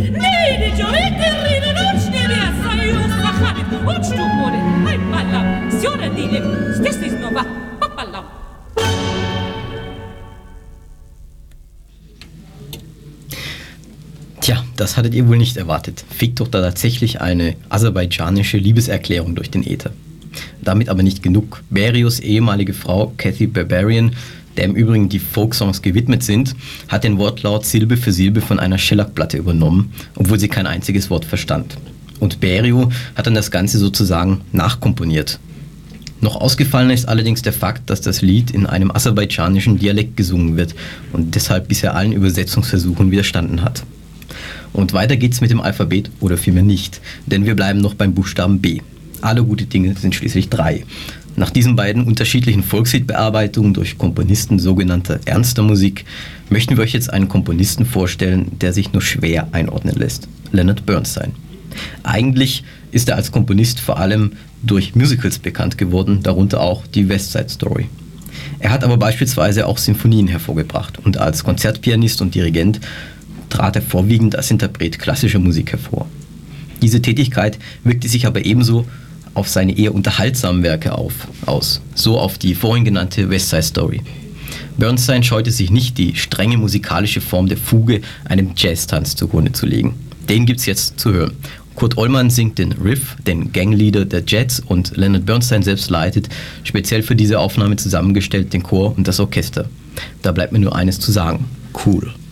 Nei di giovete ride non scende assai un sachabit. Und stupore, hai ballam. Siora dile, stessis nova, papalam. Tja, das hattet ihr wohl nicht erwartet. Fegt doch da tatsächlich eine aserbaidschanische Liebeserklärung durch den Äther. Damit aber nicht genug. Berios ehemalige Frau Kathy Barbarian, der im Übrigen die Folksongs gewidmet sind, hat den Wortlaut Silbe für Silbe von einer Shellac-Platte übernommen, obwohl sie kein einziges Wort verstand. Und Berio hat dann das Ganze sozusagen nachkomponiert. Noch ausgefallener ist allerdings der Fakt, dass das Lied in einem aserbaidschanischen Dialekt gesungen wird und deshalb bisher allen Übersetzungsversuchen widerstanden hat. Und weiter geht's mit dem Alphabet, oder vielmehr nicht, denn wir bleiben noch beim Buchstaben B. Alle gute Dinge sind schließlich 3. Nach diesen beiden unterschiedlichen Volksliedbearbeitungen durch Komponisten sogenannter ernster Musik möchten wir euch jetzt einen Komponisten vorstellen, der sich nur schwer einordnen lässt: Leonard Bernstein. Eigentlich ist er als Komponist vor allem durch Musicals bekannt geworden, darunter auch die West Side Story. Er hat aber beispielsweise auch Sinfonien hervorgebracht und als Konzertpianist und Dirigent trat er vorwiegend als Interpret klassischer Musik hervor. Diese Tätigkeit wirkte sich aber ebenso auf seine eher unterhaltsamen Werke aus, so auf die vorhin genannte West Side Story. Bernstein scheute sich nicht, die strenge musikalische Form der Fuge einem Jazztanz zugrunde zu legen. Den gibt's jetzt zu hören. Kurt Ollmann singt den Riff, den Gangleader der Jets, und Leonard Bernstein selbst leitet, speziell für diese Aufnahme zusammengestellt, den Chor und das Orchester. Da bleibt mir nur eines zu sagen: cool.